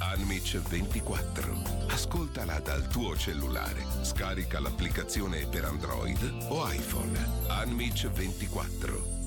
Unreach 24. Ascoltala dal tuo cellulare. Scarica l'applicazione per Android o iPhone. Unreach 24.